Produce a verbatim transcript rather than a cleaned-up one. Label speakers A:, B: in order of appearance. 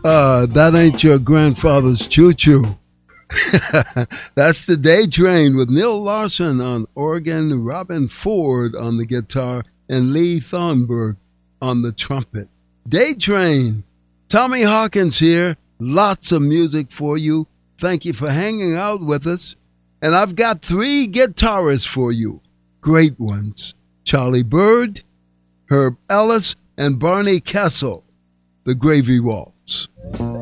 A: Uh, that ain't your grandfather's choo-choo. That's the Day Train with Neil Larson on organ, Robin Ford on the guitar, and Lee Thornburg on the trumpet. Day Train. Tommy Hawkins here. Lots of music for you. Thank you for hanging out with us. And I've got three guitarists for you. Great ones. Charlie Bird, Herb Ellis, and Barney Kessel. The Gravy Waltz.